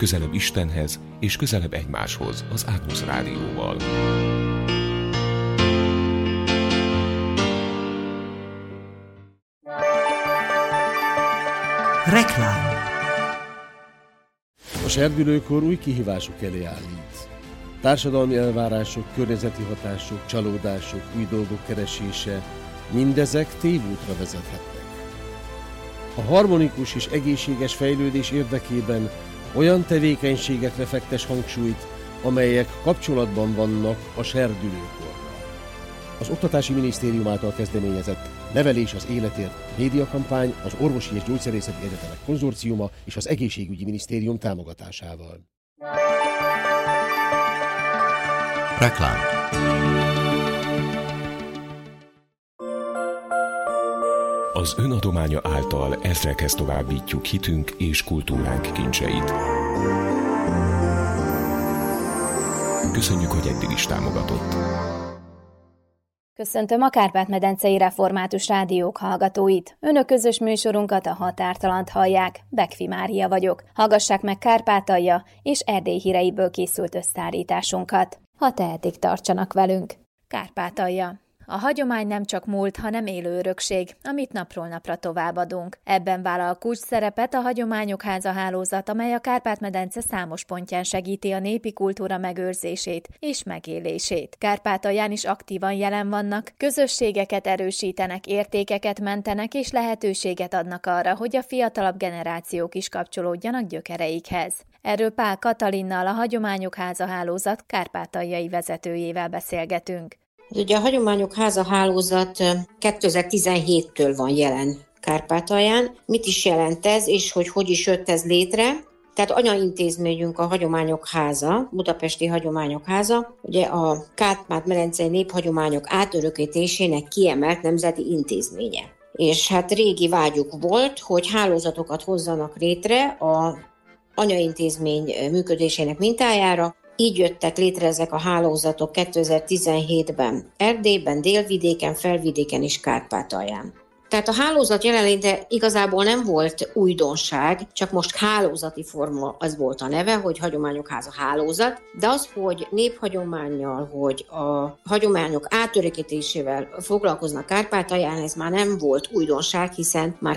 Közelebb Istenhez és közelebb egymáshoz az Ágnusz Rádióval. Reklám. A serdülőkor új kihívások elé állít. Társadalmi elvárások, környezeti hatások, csalódások, új dolgok keresése, mindezek tévútra vezethetnek. A harmonikus és egészséges fejlődés érdekében olyan tevékenységekre fektes hangsúlyt, amelyek kapcsolatban vannak a serdülőkorral. Az Oktatási Minisztérium által kezdeményezett Nevelés az életért médiakampány az Orvosi és Gyógyszerészeti Egyetemek Konzorciuma és az Egészségügyi Minisztérium támogatásával. Reklám. Az ön adománya által ezrekhez továbbítjuk hitünk és kultúránk kincseit. Köszönjük, hogy eddig is támogatott. Köszöntöm a Kárpát-medencei Református Rádiók hallgatóit. Önök közös műsorunkat, a Határtalant hallják. Bekfi Mária vagyok. Hallgassák meg Kárpátalja és Erdély híreiből készült összeállításunkat. Ha tehetik, tartsanak velünk. Kárpátalja. A hagyomány nem csak múlt, hanem élő örökség, amit napról napra továbbadunk. Ebben vállal kulcsszerepet a Hagyományok Háza hálózat, amely a Kárpát-medence számos pontján segíti a népi kultúra megőrzését és megélését. Kárpátalján is aktívan jelen vannak, közösségeket erősítenek, értékeket mentenek és lehetőséget adnak arra, hogy a fiatalabb generációk is kapcsolódjanak gyökereikhez. Erről Pál Katalinnal, a Hagyományok Háza hálózat kárpátaljai vezetőjével beszélgetünk. Ugye a Hagyományok Háza hálózat 2017-től van jelen Kárpátalján. Mit is jelent ez, és hogy is jött ez létre? Tehát anyaintézményünk a Hagyományok Háza, Budapesti Hagyományok Háza, ugye a Kárpát-medencei néphagyományok átörökítésének kiemelt nemzeti intézménye. És hát régi vágyuk volt, hogy hálózatokat hozzanak létre a anyaintézmény működésének mintájára. Így jöttek létre ezek a hálózatok 2017-ben Erdélyben, Délvidéken, Felvidéken és Kárpátalján. Tehát a hálózat jelenléte igazából nem volt újdonság, csak most hálózati forma, az volt a neve, hogy Hagyományok Háza hálózat, de az, hogy néphagyománnyal, hogy a hagyományok átörökítésével foglalkoznak Kárpátalján, ez már nem volt újdonság, hiszen már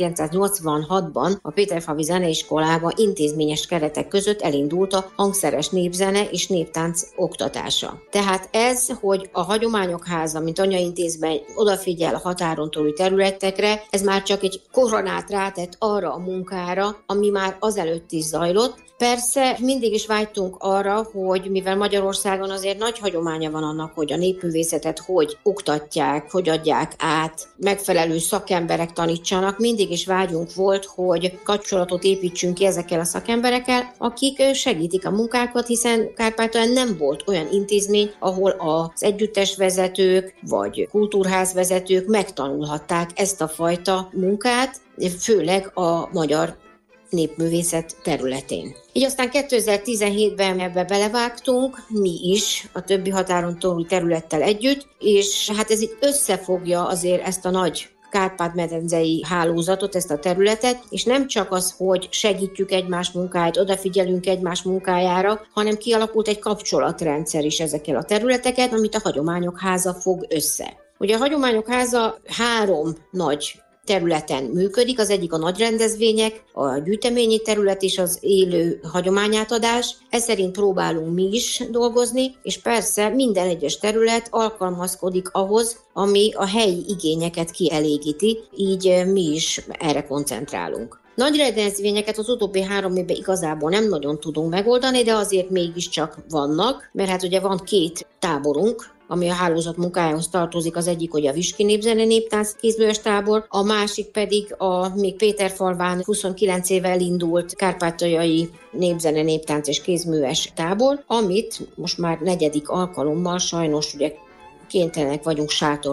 1986-ban a Péterfalvi Zeneiskolában intézményes keretek között elindult a hangszeres népzene és néptánc oktatása. Tehát ez, hogy a Hagyományok Háza, mint anyaintézmény odafigyel a határon túli területekre, ez már csak egy koronát rátett arra a munkára, ami már azelőtt is zajlott. Persze mindig is vágytunk arra, hogy mivel Magyarországon azért nagy hagyománya van annak, hogy a népművészetet hogy oktatják, hogy adják át, megfelelő szakemberek tanítsanak, mindig is vágyunk volt, hogy kapcsolatot építsünk ki ezekkel a szakemberekkel, akik segítik a munkákat, hiszen Kárpátalján nem volt olyan intézmény, ahol az együttesvezetők vagy kultúrházvezetők megtanulhatták ezt a fajta munkát, főleg a magyar népművészet területén. Így aztán 2017-ben ebbe belevágtunk, mi is, a többi határon túli területtel együtt, és hát ez itt összefogja azért ezt a nagy Kárpát-medencei hálózatot, ezt a területet, és nem csak az, hogy segítjük egymás munkáját, odafigyelünk egymás munkájára, hanem kialakult egy kapcsolatrendszer is ezekkel a területeket, amit a Hagyományok Háza fog össze. Ugye a Hagyományok Háza 3 nagy területen működik, az egyik a nagy rendezvények, a gyűjteményi terület és az élő hagyományátadás. Ez szerint próbálunk mi is dolgozni, és persze minden egyes terület alkalmazkodik ahhoz, ami a helyi igényeket kielégíti, így mi is erre koncentrálunk. Nagy rendezvényeket az utóbbi 3 évben igazából nem nagyon tudunk megoldani, de azért mégiscsak vannak, mert hát ugye van 2 táborunk, ami a hálózat munkájához tartozik, az egyik, hogy a Viski Népzene Néptánc kézműves tábor, a másik pedig a még Péterfalván 29 éve elindult kárpátaljai népzene, néptánc és kézműves tábor, amit most már 4. alkalommal sajnos ugye kénytelenek vagyunk sátor